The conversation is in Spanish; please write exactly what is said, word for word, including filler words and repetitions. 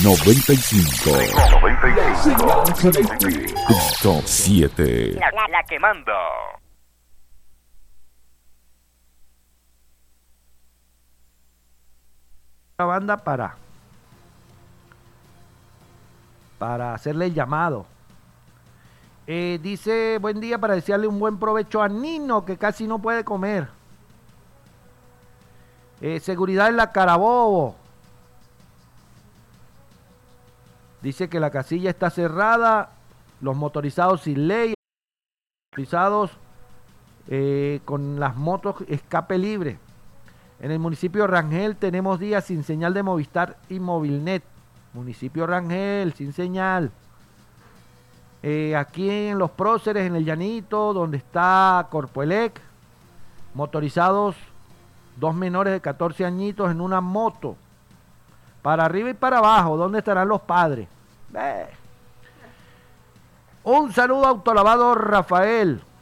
noventa y cinco. Top siete. La, la, la quemando. La banda para para hacerle el llamado. Eh, dice, buen día, para desearle un buen provecho a Nino, que casi no puede comer. Eh, seguridad en la Carabobo. Dice que la casilla está cerrada, los motorizados sin ley, motorizados eh, con las motos escape libre. En el municipio de Rangel tenemos días sin señal de Movistar y Movilnet. Municipio Rangel, sin señal. Eh, aquí en Los Próceres, en el Llanito, donde está Corpoelec, motorizados, dos menores de catorce añitos en una moto. Para arriba y para abajo, ¿dónde estarán los padres? Eh. Un saludo a Autolavado Rafael.